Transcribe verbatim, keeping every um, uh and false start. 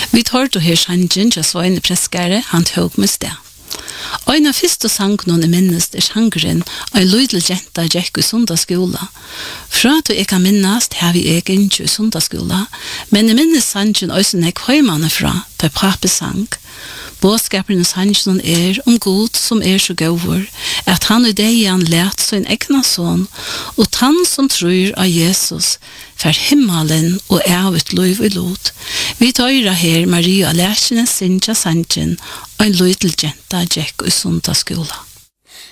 Vi tar til her sangen til Sveine Preskare, han tog med sted. Og en av første sangen i minnes er sangeren av en lydel jenta gikk i sundagsskola. Fra at jeg kan minnes har vi egen ikke i sundagsskola, men i minnes sangen også nek høymane fra, da pape sang. Bådskapen i sangen er om Gud som er så gover, at han i det han let sin egna son, og han som tror av Jesus, for himmelen og evet liv i lot. Vi tøyrer her Maria Læsjene Sinja Sanjen, og en lydel jenta gikk i sundagsskola.